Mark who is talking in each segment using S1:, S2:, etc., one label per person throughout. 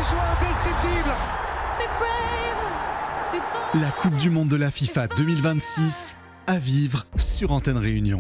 S1: joueur indestructible.
S2: La Coupe du Monde de la FIFA 2026 à vivre sur Antenne Réunion.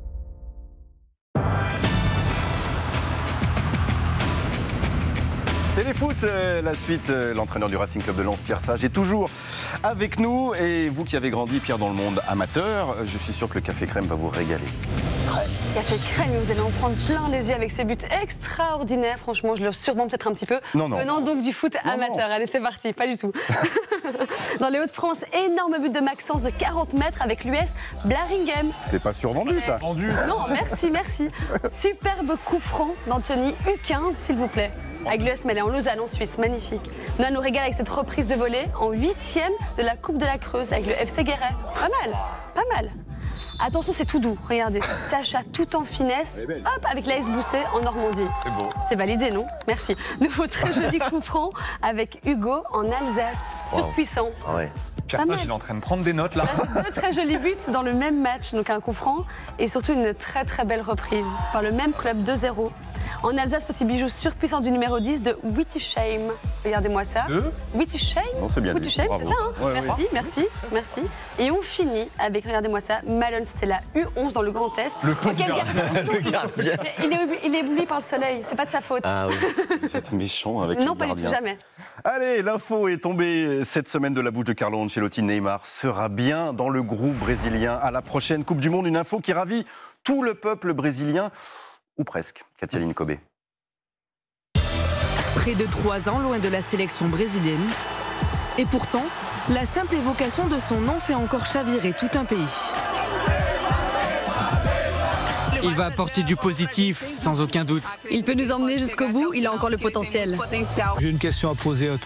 S3: Téléfoot, la suite, l'entraîneur du Racing Club de Lens, Pierre Sage, est toujours avec nous. Et vous qui avez grandi, Pierre, dans le monde amateur, je suis sûr que le café crème va vous régaler.
S4: Café crème, vous allez en prendre plein les yeux avec ces buts extraordinaires. Franchement, je le survends peut-être un petit peu.
S3: Non.
S4: Venant donc du foot amateur. Allez, c'est parti, pas du tout. Dans les Hauts-de-France, énorme but de Maxence de 40 mètres avec l'US Blaringhem.
S3: C'est pas survendu, ça.
S4: Non, merci. Superbe coup franc d'Anthony U15, s'il vous plaît. Avec l'US Mêlée en Lausanne, en Suisse, magnifique. Nous, elle nous régale avec cette reprise de volée en 8e de la Coupe de la Creuse avec le FC Guéret. Pas mal. Attention, c'est tout doux, regardez. Sacha tout en finesse, hop, avec l'AS Boussé en Normandie.
S3: C'est beau.
S4: C'est validé, non? Merci. Nouveau très joli coup franc avec Hugo en Alsace. Surpuissant.
S3: Ah ouais.
S5: Pierre Sage, il est en train de prendre des notes là.
S4: Deux très jolis buts dans le même match, donc un coup franc et surtout une très très belle reprise par le même club 2-0. En Alsace, petit bijou surpuissant du numéro 10 de Wittisheim. Regardez-moi ça. Wittisheim.
S3: Non, c'est bien dit.
S4: Wittisheim, c'est
S3: Bravo.
S4: ça, hein? Merci. Et on finit avec, regardez-moi ça, Malone Stella U11 dans le Grand Est.
S3: Le gardien.
S4: Il est ébloui par le soleil, c'est pas de sa faute.
S3: Ah oui, vous êtes méchant avec le
S4: Non, pas du
S3: gardien.
S4: tout, jamais.
S3: Allez, l'info est tombée cette semaine de la bouche de Carlo Ancelotti. Neymar sera bien dans le groupe brésilien à la prochaine Coupe du Monde. Une info qui ravit tout le peuple brésilien, ou presque. Katia Kobe.
S6: Près de 3 ans loin de la sélection brésilienne. Et pourtant, la simple évocation de son nom fait encore chavirer tout un pays.
S7: Il va apporter du positif, sans aucun doute.
S4: Il peut nous emmener jusqu'au bout, il a encore le potentiel.
S8: J'ai une question à poser à